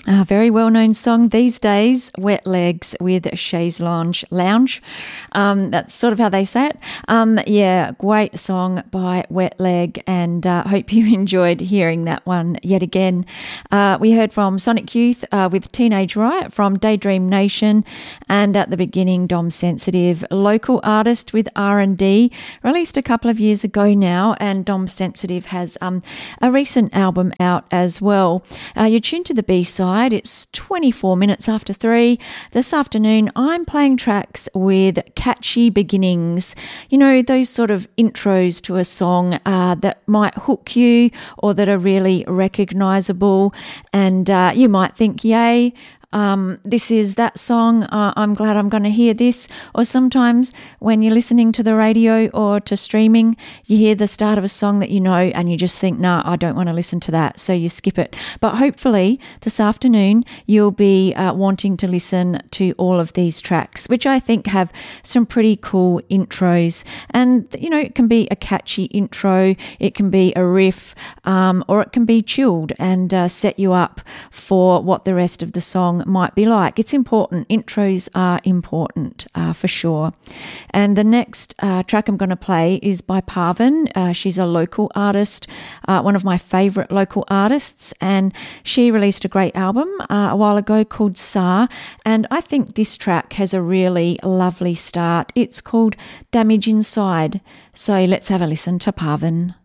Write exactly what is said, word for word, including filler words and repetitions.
A very well-known song these days, Wet Legs with Chaise Lounge. Lounge. Um, that's sort of how they say it. Um, yeah, great song by Wet Leg, and uh, hope you enjoyed hearing that one yet again. Uh, we heard from Sonic Youth uh, with Teenage Riot from Daydream Nation, and at the beginning, Dom Sensitive, local artist with R and D, released a couple of years ago now, and Dom Sensitive has um, a recent album out as well. Uh, you're tuned to the B-side. It's twenty-four minutes after three. This afternoon, I'm playing tracks with catchy beginnings. You know, those sort of intros to a song uh, that might hook you or that are really recognisable. And uh, you might think, yay, Um, this is that song, uh, I'm glad I'm going to hear this. Or sometimes when you're listening to the radio or to streaming, you hear the start of a song that you know and you just think, nah, I don't want to listen to that, so you skip it. But hopefully this afternoon you'll be uh, wanting to listen to all of these tracks, which I think have some pretty cool intros. And, you know, it can be a catchy intro, it can be a riff, um, or it can be chilled and uh, set you up for what the rest of the song might be like. It's important. Intros are important uh, for sure. And the next uh, track I'm going to play is by Parvin. Uh, she's a local artist, uh, one of my favourite local artists, and she released a great album uh, a while ago called Sa, and I think this track has a really lovely start. It's called Damage Inside. So let's have a listen to Parvin.